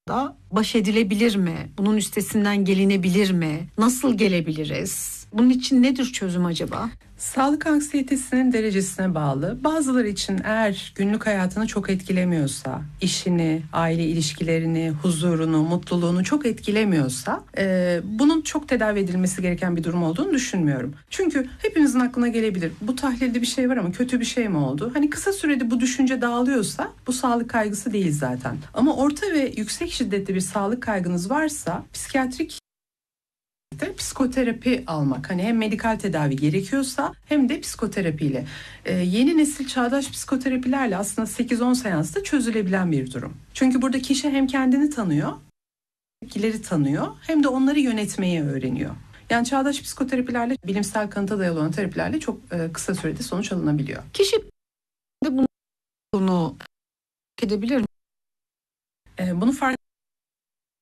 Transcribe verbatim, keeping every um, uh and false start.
da baş edilebilir mi? Bunun üstesinden gelinebilir mi? Nasıl gelebiliriz? Bunun için nedir çözüm acaba? Sağlık anksiyetesinin derecesine bağlı. Bazıları için eğer günlük hayatını çok etkilemiyorsa, işini, aile ilişkilerini, huzurunu, mutluluğunu çok etkilemiyorsa e, bunun çok tedavi edilmesi gereken bir durum olduğunu düşünmüyorum. Çünkü hepimizin aklına gelebilir. Bu tahlilde bir şey var ama kötü bir şey mi oldu? Hani kısa sürede bu düşünce dağılıyorsa bu sağlık kaygısı değil zaten. Ama orta ve yüksek şiddetli bir sağlık kaygınız varsa psikiyatrik psikoterapi almak, hani hem medikal tedavi gerekiyorsa hem de psikoterapiyle. Ee, yeni nesil çağdaş psikoterapilerle aslında sekiz on seansta çözülebilen bir durum. Çünkü burada kişi hem kendini tanıyor, tepkileri tanıyor, hem de onları yönetmeyi öğreniyor. Yani çağdaş psikoterapilerle, bilimsel kanıta dayalı olan terapilerle çok e, kısa sürede sonuç alınabiliyor. Kişi de bunu, bunu edebilir mi? E, bunu fark